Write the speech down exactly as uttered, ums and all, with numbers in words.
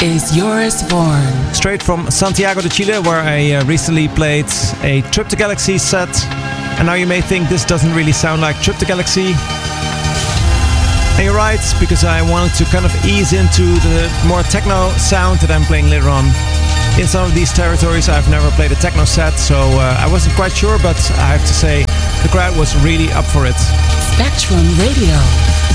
is Joris Voorn. Straight from Santiago de Chile, where I uh, recently played a Trip to Galaxy set. And now you may think this doesn't really sound like Trip to Galaxy. And you're right, because I wanted to kind of ease into the more techno sound that I'm playing later on. In some of these territories I've never played a techno set, so uh, I wasn't quite sure, but I have to say the crowd was really up for it. Spectrum Radio.